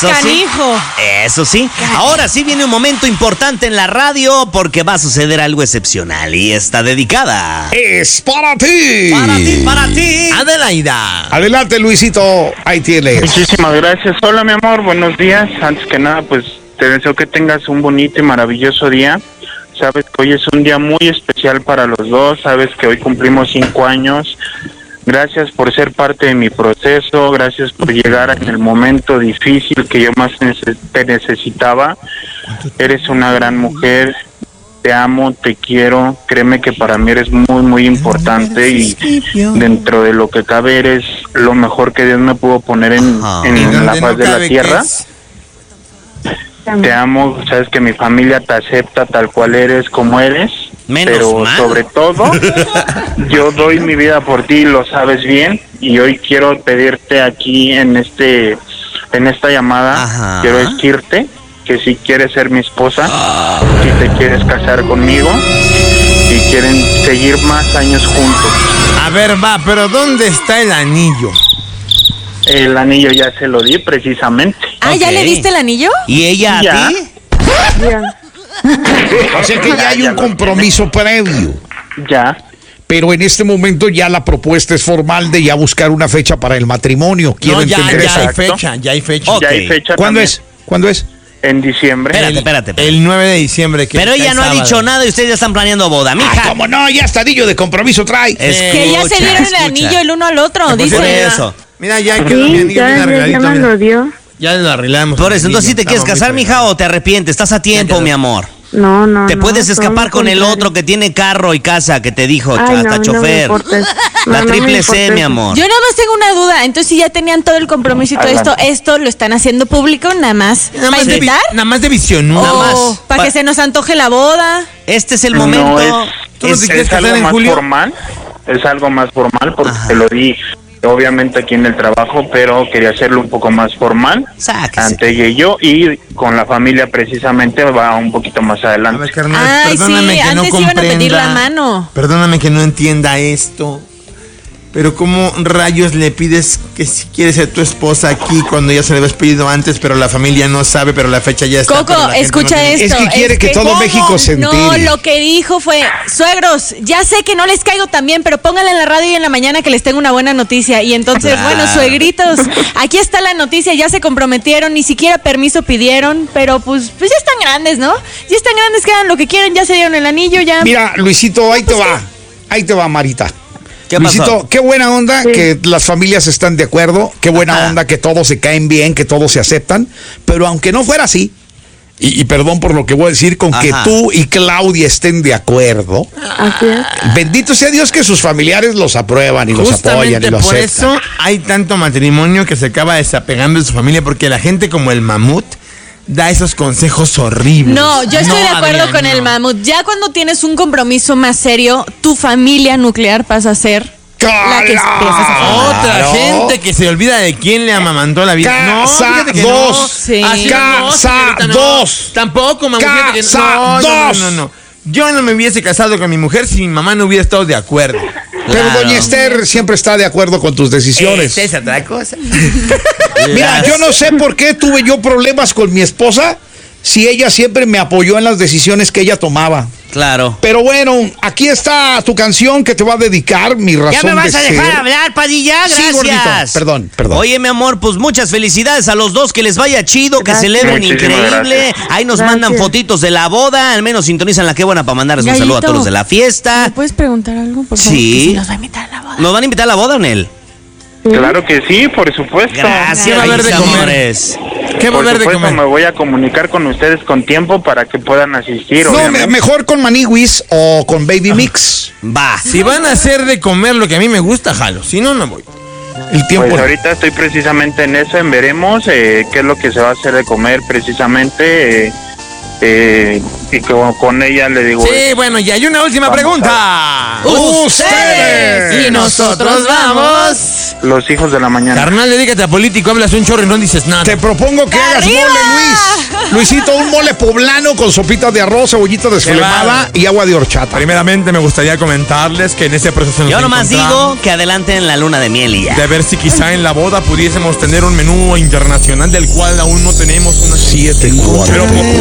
Eso canijo. Sí, eso sí. Ahora sí viene un momento importante en la radio porque va a suceder algo excepcional y está dedicada. Es para ti. Para ti. Adelaida. Adelante, Luisito. Ahí tienes. Muchísimas gracias. Hola, mi amor. Buenos días. Antes que nada, pues te deseo que tengas un bonito y maravilloso día. Sabes que hoy es un día muy especial para los dos. Sabes que hoy cumplimos 5 años. Gracias por ser parte de mi proceso. Gracias por llegar en el momento difícil que yo más te necesitaba. Eres una gran mujer. Te amo, te quiero. Créeme que para mí eres muy, muy importante y dentro de lo que cabe eres lo mejor que Dios me pudo poner en la faz de la tierra. Te amo, sabes que mi familia te acepta tal cual eres, como eres. Pero sobre todo, yo doy mi vida por ti, lo sabes bien, y hoy quiero pedirte aquí en esta llamada, quiero decirte que si quieres ser mi esposa, si te quieres casar conmigo y quieren seguir más años juntos. A ver, pero ¿dónde está el anillo? El anillo ya se lo di precisamente. Ah, ¿ya le diste el anillo? ¿Y ella a ti? Ya. O sea que ya hay un compromiso previo. Ya. Pero en este momento ya la propuesta es formal de ya buscar una fecha para el matrimonio. Quiero entender eso. Ya hay fecha. Okay. Ya hay fecha. ¿Cuándo también. es? ¿Cuándo es? En diciembre. Espérate. El 9 de diciembre. Pero ella no ha dicho nada y ustedes ya están planeando boda, mija. ¿Cómo no? Ya está anillo de compromiso trae. Que ya se dieron el anillo el uno al otro, dice. Por eso. Mira, ya quedó mi anillo bien arregladito. Ya me lo dio. Ya lo arreglamos. Por eso, entonces, ¿sí te quieres casar, mija, o te arrepientes? Estás a tiempo, mi amor. No. Te puedes escapar con el otro que tiene carro y casa, que te dijo, hasta chofer. La triple C, mi amor. Yo nada más tengo una duda. Entonces, si ya tenían todo el compromiso y todo esto lo están haciendo público, nada más. ¿Para invitar? Nada más de visión, nada más. Para que se nos antoje la boda. Este es el momento. Es algo más formal. Es algo más formal porque te lo di. Obviamente aquí en el trabajo, pero quería hacerlo un poco más formal. Ante ella y yo, y con la familia precisamente va un poquito más adelante. A ver, carnal, perdóname que no comprenda. Iban a pedir la mano. Perdóname que no entienda esto. Pero ¿cómo rayos le pides que si quieres ser tu esposa aquí cuando ya se le habías pedido antes, pero la familia no sabe, pero la fecha ya está? Coco, escucha esto. Es que quiere que todo México se entere. No, lo que dijo fue, suegros, ya sé que no les caigo tan bien, pero pónganle en la radio y en la mañana que les tengo una buena noticia. Y entonces, bueno, suegritos, aquí está la noticia, ya se comprometieron, ni siquiera permiso pidieron, pero pues ya están grandes, ¿no? Ya están grandes, que hagan lo que quieren, ya se dieron el anillo, ya. Mira, Luisito, ahí te va, Marita. Luisito, qué buena onda que las familias están de acuerdo, qué buena onda que todos se caen bien, que todos se aceptan, pero aunque no fuera así, y perdón por lo que voy a decir, con que tú y Claudia estén de acuerdo, bendito sea Dios que sus familiares los aprueban y los apoyan y los aceptan. Por eso hay tanto matrimonio que se acaba desapegando de su familia, porque la gente como el mamut da esos consejos horribles. No, yo estoy de acuerdo con el mamut. Ya cuando tienes un compromiso más serio, tu familia nuclear pasa a ser la que empiezas a formar. Otra gente que se olvida de quién le amamantó la vida. Casa dos. Tampoco, mamá. No. Yo no me hubiese casado con mi mujer si mi mamá no hubiera estado de acuerdo. Pero doña Esther siempre está de acuerdo con tus decisiones. Es otra cosa. Mira, yo no sé por qué tuve yo problemas con mi esposa si ella siempre me apoyó en las decisiones que ella tomaba. Claro. Pero bueno, aquí está tu canción que te va a dedicar, mi razón de ser. ¿Ya me vas a dejar hablar, Padilla? Gracias. Sí, gordito. Perdón. Oye, mi amor, pues muchas felicidades a los dos, que les vaya chido, que celebren increíble. Ahí nos mandan fotitos de la boda, al menos sintonizan la que buena para mandarles un saludo a todos los de la fiesta. ¿Me puedes preguntar algo, por favor? Sí. Si nos va a invitar a la boda. ¿Nos van a invitar a la boda, Nel? Claro que sí, por supuesto. Gracias, ¿Qué va a haber de comer? amores. ¿Qué va a haber de comer? Me voy a comunicar con ustedes con tiempo para que puedan asistir. No, mejor con Maniwis o con Baby Mix. Va. Si van a hacer de comer lo que a mí me gusta, jalo. Si no, no voy. El tiempo. Pues ahorita estoy precisamente en eso, en veremos qué es lo que se va a hacer de comer precisamente. Y con ella le digo... Sí, bueno, y hay una última pregunta. ¡Ustedes! Y nosotros vamos los hijos de la mañana. Carnal, dedícate a político, hablas un chorro y no dices nada. Te propongo que hagas mole, Luis. Luisito, un mole poblano con sopita de arroz, cebollita desflemada y agua de horchata. Primeramente me gustaría comentarles que en ese proceso yo nomás digo que adelanten la luna de miel y ya. De ver si quizá en la boda pudiésemos tener un menú internacional del cual aún no tenemos una 7:40.